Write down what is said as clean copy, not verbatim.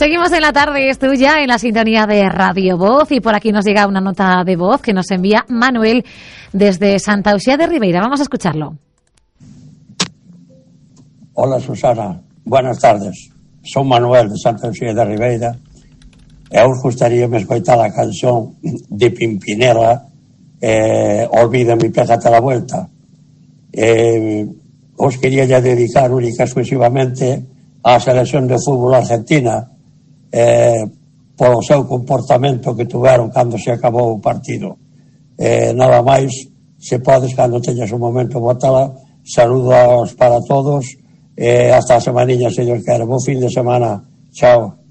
Seguimos en la tarde, es tuya, en la sintonía de Radio Voz, y por aquí nos llega una nota de voz que nos envía Manuel desde Santa Uxía de Ribeira. Vamos a escucharlo. Hola Susana, buenas tardes. Son Manuel de Santa Uxía de Ribeira e os gustaríame escoitar a canción de Pimpinela, Olvídame y pégate a la vuelta. Os quería ya dedicar única e exclusivamente á selección de fútbol argentina, polo seu comportamento que tuveron cando se acabou o partido. Nada máis, se podes, cando teñas un momento, botala. Saludos para todos, hasta a semaniña, se Dios quere. Bo fin de semana. Chao.